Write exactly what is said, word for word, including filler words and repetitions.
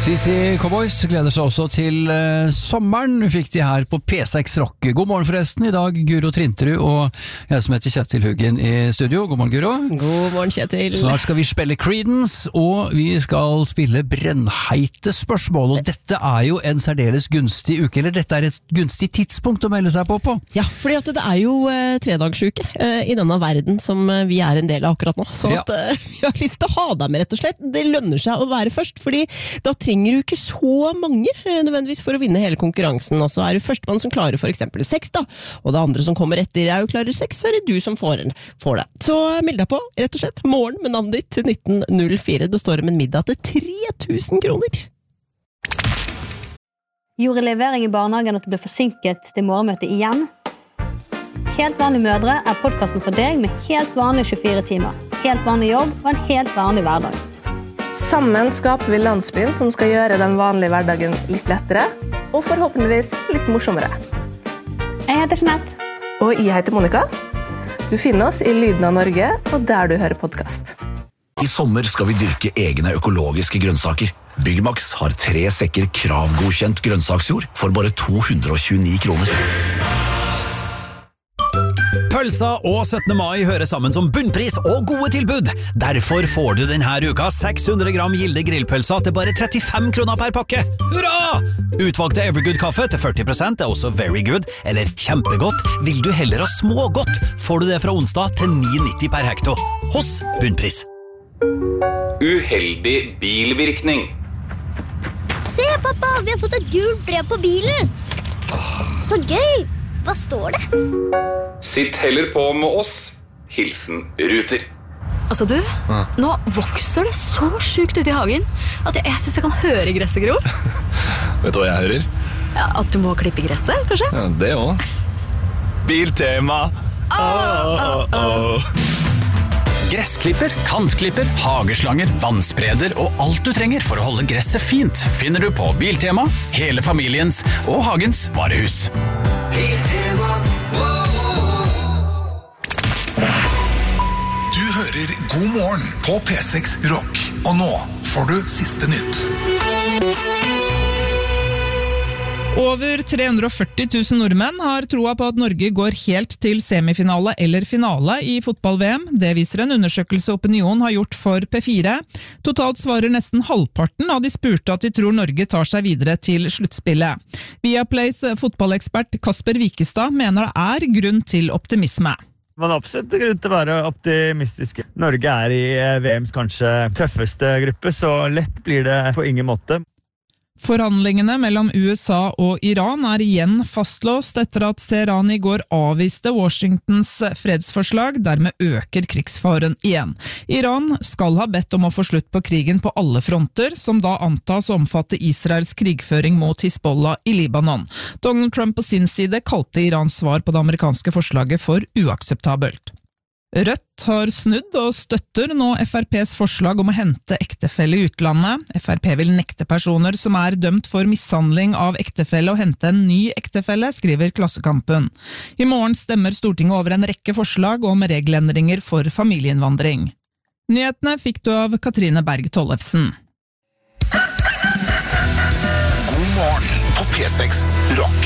Sisi Cowboys gleder seg også til uh, sommeren. Vi fikk de her på P seks Rock. God morgen forresten, i dag Guro Trinterud og jeg som heter Kjetil Huggen i studio. God morgen, Guro. God morgen, Kjetil. Snart skal vi spille Creedence, og vi skal spille brennheite spørsmål. Og dette er jo en særdeles gunstig uke, eller dette er et gunstig tidspunkt å melde seg på på. Ja, fordi at det er jo uh, tredagsuke uh, i denne verden som uh, vi er en del av akkurat nå. Så Ja. at, uh, vi har lyst til å ha deg med, rett og slett. Det lønner seg å være først, fordi da trenger trenger du ikke så mange eh, nødvendigvis for å vinne hele konkurransen, og så er du førstemann som klarer for eksempel seks da, og det andre som kommer etter er jo klarer seks, så er det du som får, får det. Så meld deg på, rett og slett, morgen med navnet ditt til nitten null fire, det står om en middag til tre tusen kroner. Gjorde levering i barnehagen at du ble forsinket til morgenmøtet igjen? Helt vanlige mødre er podcasten for deg med helt vanlige tjuefire timer, helt vanlig jobb og en helt vanlig hverdag. Sammen skaper vi landsbyen som skal gjøre den vanlige hverdagen litt lettere, og forhåpentligvis litt morsommere. Jeg heter Jeanette. Og jeg heter Monica. Du finner oss i Lyden av Norge, og der du hører podcast. I sommer skal vi dyrke egne økologiske grønnsaker. Byggmax har tre sekker kravgodkjent grønnsaksjord for bare to hundre og tjueni kroner. Pølsa og syttende mai hører sammen som bunnpris og gode tilbud. Derfor får du denne uka seks hundre gram Gilde grillpølsa til bare trettifem kroner per pakke. Hurra! Utvalgte Evergood-kaffe til førti prosent er også very good, eller kjempegodt. Vil du heller ha smågodt, får du det fra onsdag til ni nitti per hekto. Hos Bunnpris. Uheldig bilvirkning. Se, pappa, vi har fått et gult brev på bilen. Så gøy! Hva står det? Sitt heller på med oss. Hilsen Ruter. Altså du, nå vokser det så sjukt ute i hagen at jeg, jeg synes jeg kan høre gresset gro. Vet du hva jeg hører? Ja, at du må klippe gresset, kanskje? Ja, det også. Biltema. Oh, oh, oh. Gressklipper, kantklipper, hageslanger, vannspreder og alt du trenger for å holde gresset fint finner du på Biltema, hele familiens og hagens varehus. Biltema, Du hører God morgen på P seks Rock, og nå får du siste nytt. Over tre hundre og førti tusen nordmenn har troa på at Norge går helt til semifinale eller finale i fotball-V M. Det viser en undersøkelse Opinion har gjort for P fire. Totalt svarer nesten halvparten av de spurte at de tror Norge tar seg videre til sluttspillet. Viaplays fotballekspert Kasper Wikestad mener det er grunn til optimisme. Man har absolutt grunn til å være optimistiske. Norge er i V M's kanskje tøffeste gruppe, så lett blir det på ingen måte. Forhandlingene mellom U S A og Iran er igjen fastlåst etter at Teheran i går avviste Washingtons fredsforslag, dermed øker krigsfaren igjen. Iran skal ha bedt om å få slutt på krigen på alle fronter, som da antas å omfatte Israels krigføring mot Hizbollah i Libanon. Donald Trump på sin side kalte Irans svar på det amerikanske forslaget for uakseptabelt. Rødt har snudd og støtter nå F R P's forslag om å hente ektefelle i utlandet. F R P vil nekte personer som er dømt for mishandling av ektefelle å hente en ny ektefelle, skriver Klassekampen. I morgen stemmer Stortinget over en rekke forslag om regelendringer for familieinnvandring. Nyhetene fikk du av Katrine Berg Tollefsen. God morgen på P seks Rock.